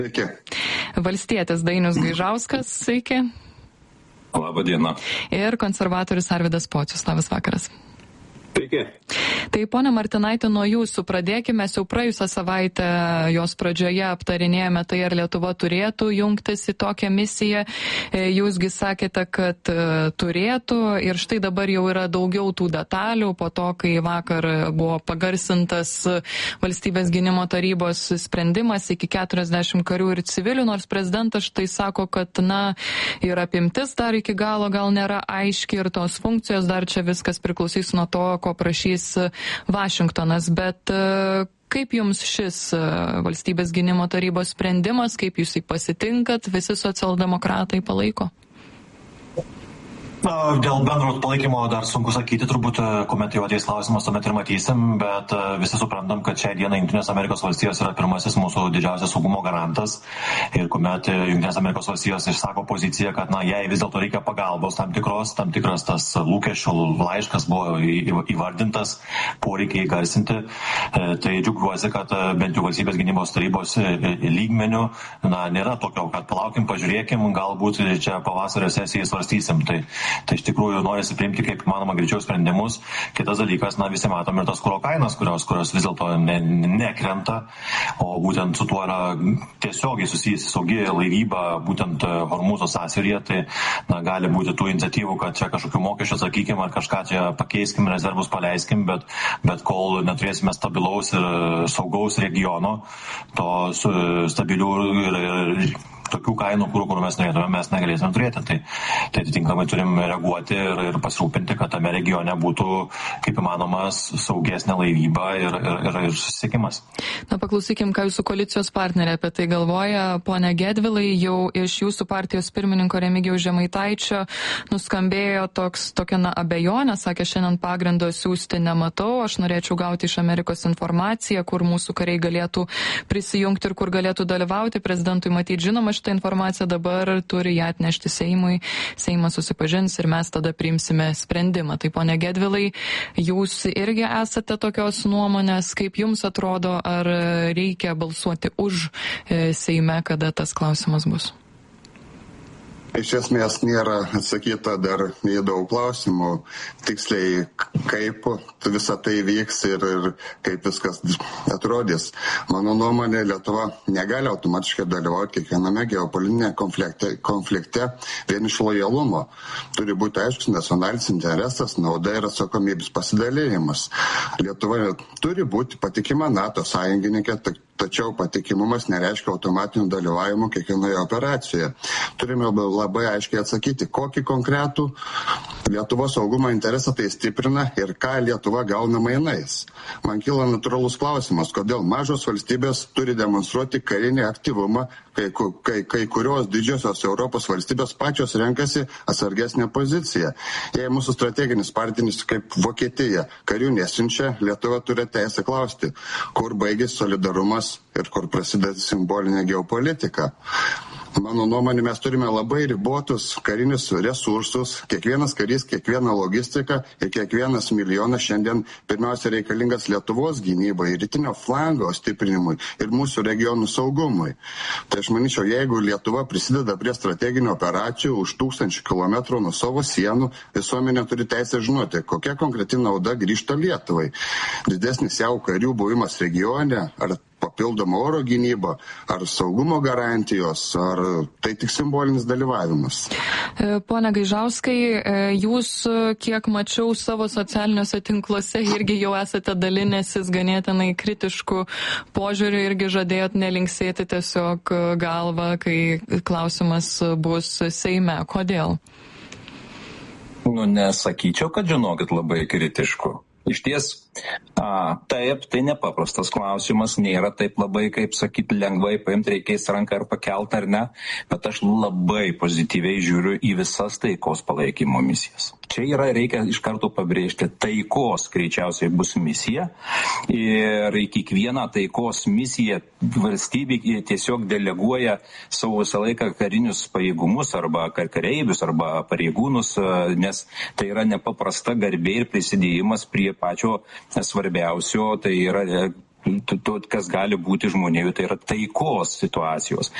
Sveiki. Valstietis Dainius Gaižauskas, sveiki. Labą dieną. Ir konservatorius Arvydas Pocius, labas vakaras. Sveiki. Tai, ponia Martinaitė, nuo jūsų pradėkime. Mes jau praėjusią savaitę jos pradžioje aptarinėjome tai, ar Lietuva turėtų jungtis į tokią misiją. Jūsgi sakėte, kad turėtų ir štai dabar jau yra daugiau tų detalių po to, kai vakar buvo pagarsintas Valstybės gynimo tarybos sprendimas iki 40 karių ir civilių, nors prezidentas štai sako, kad ir apimtis dar iki galo gal nėra aiški ir tos funkcijos dar čia viskas priklausys nuo to, ko prašys Vašingtonas, bet kaip jums šis Valstybės gynimo tarybos sprendimas, kaip jūs jį pasitinkat, visi socialdemokratai palaiko? Dėl bendro palaikymo dar sunku sakyti, turbūt, kuomet jau ateis klausimas, tuomet ir matysim, bet visi suprantam, kad šią dieną Jungtinės Amerikos valstijos yra pirmasis mūsų didžiausias saugumo garantas ir kuomet Jungtinės Amerikos valstijos išsako poziciją, kad jai vis dėlto reikia pagalbos tam tikras tas lūkesčių laiškas buvo įvardintas, poreikiai garsinti, tai džiaugiuosi, kad bent jau Valstybės gynybos tarybos lygmenių nėra tokio, kad palaukim, pažiūrėkim, galbūt čia pavasario sesijai svarstysim. Tai iš tikrųjų norisi priimti kaip manoma greičiau sprendimus. Kitas dalykas, visi matom ir tas kuro kainas, kurios vis dėlto nekrenta, o būtent su tuo yra tiesiogiai susijusi saugi laivyba, būtent Hormūzo sąsiauryje, tai gali būti tų iniciatyvų, kad čia kažkokių mokesčių atsakykim ar kažką čia pakeiskim, rezervus paleiskim, bet kol neturėsime stabilaus ir saugaus regiono, to stabilių ir tokių kainų, kur mes norėtume, mes negalėsime turėti. Tai atitinkamai turim reaguoti ir pasirūpinti, kad tame regione būtų kaip įmanomas saugesnė laivyba ir susisiekimas. Paklausykim, ką jūsų koalicijos partneriai apie tai galvoja. Pone Gedvilai, jau iš jūsų partijos pirmininko Remigijaus Žemaitaičio nuskambėjo tokia abejonė, sakė, šiandien pagrindo siųsti nematau, aš norėčiau gauti iš Amerikos informaciją, kur mūsų kariai galėtų prisijungti ir kur galėtų dalyvauti. Prezidentui matyti žinoma, šitą informaciją dabar turi ją atnešti Seimui, Seimas susipažins ir mes tada priimsime sprendimą. Tai, pone Gedvilai, jūs irgi esate tokios nuomonės, kaip jums atrodo, ar reikia balsuoti už Seime, kada tas klausimas bus? Iš esmės nėra atsakyta dar į daug klausimų, tiksliai kaip visa tai vyks ir kaip viskas atrodys. Mano nuomonė, Lietuva negali automatiškai dalyvauti kiekviename geopolitinėme konflikte vien iš lojalumo. Turi būti aiškus nacionalinis interesas, nauda ir atsakomybės pasidalėjimas. Lietuva turi būti patikima NATO sąjungininkė, tačiau patikimumas nereiškia automatinių dalyvavimų kiekvienoje operacijoje. Turime labai aiškiai atsakyti, kokį konkretų Lietuvos saugumo interesą tai stiprina ir ką Lietuva gauna mainais. Man kyla natūralus klausimas, kodėl mažos valstybės turi demonstruoti karinį aktyvumą, kai kurios didžiosios Europos valstybės pačios renkasi atsargesnę poziciją. Jei mūsų strateginis partneris kaip Vokietija karių nesiunčia, Lietuva turi teisę klausti, kur baigėsi solidarumas ir kur prasideda simbolinė geopolitika. Mano nuomonė, mes turime labai ribotus karinius resursus, kiekvienas karys, kiekviena logistika ir kiekvienas milijonas šiandien pirmiausia reikalingas Lietuvos gynybai, rytinio flango stiprinimui ir mūsų regionų saugumui. Tai aš manyčiau, jeigu Lietuva prisideda prie strateginių operacijų už 1000 kilometrų nuo savo sienų, visuomenė turi teisę žinoti, kokia konkreti nauda grįžta Lietuvai. Didesnis jau karių buvimas regione, ar papildoma oro gynyba, ar saugumo garantijos, ar tai tik simbolinis dalyvavimas. Pone Gaižauskai, jūs, kiek mačiau savo socialiniuose tinkluose, irgi jau esate dalinęsis ganėtinai kritiškų požiūrių, irgi žadėjot nelinksėti tiesiog galvą, kai klausimas bus Seime. Kodėl? Nesakyčiau, kad žinokit labai kritiškų. Iš ties, taip, tai nepaprastas klausimas, nėra taip labai, kaip sakyti, lengvai paimti, reikės ranką ar pakelt ar ne, bet aš labai pozityviai žiūriu į visas taikos palaikymo misijas. Čia reikia iš karto pabrėžti, taikos greičiausiai bus misija ir į kiekvieną taikos misiją valstybė tiesiog deleguoja savo visą laiką karinius pajėgumus arba kareivius arba pareigūnus, nes tai yra nepaprasta garbė ir prisidėjimas prie pačio svarbiausio, tai yra kas gali būti žmonijų, tai yra taikos situacijos.